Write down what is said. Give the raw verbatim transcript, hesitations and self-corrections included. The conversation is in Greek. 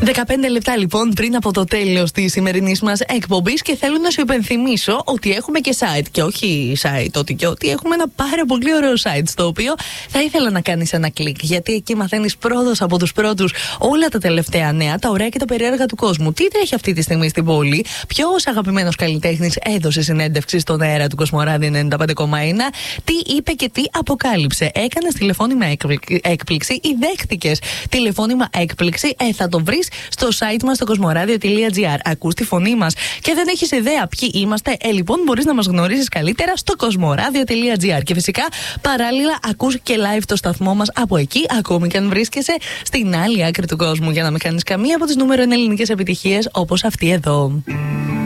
δεκαπέντε λεπτά λοιπόν πριν από το τέλος της σημερινής μας εκπομπής και θέλω να σου υπενθυμίσω ότι έχουμε και site. Και όχι site, ότι και ότι έχουμε ένα πάρα πολύ ωραίο site στο οποίο θα ήθελα να κάνεις ένα κλικ. Γιατί εκεί μαθαίνεις πρώτος από τους πρώτους όλα τα τελευταία νέα, τα ωραία και τα περίεργα του κόσμου. Τι τρέχει αυτή τη στιγμή στην πόλη, ποιος αγαπημένος καλλιτέχνης έδωσε συνέντευξη στον αέρα του Κοσμοράδιο ενενήντα πέντε κόμμα ένα, τι είπε και τι αποκάλυψε. Έκανες τηλεφώνημα έκπληξη ή δέχτηκες τηλεφώνημα έκπληξη, ε, θα το βρεις στο site μας στο κοσμοράδιο τελεία τζι άρ. Ακούς τη φωνή μας και δεν έχεις ιδέα ποιοι είμαστε, ε, λοιπόν μπορείς να μας γνωρίσεις καλύτερα στο κοσμοράδιο τελεία τζι άρ. Και φυσικά παράλληλα ακούς και live το σταθμό μας από εκεί, ακόμη και αν βρίσκεσαι στην άλλη άκρη του κόσμου, για να μην κάνεις καμία από τις νούμερο ένα ελληνικές επιτυχίες όπως αυτή εδώ.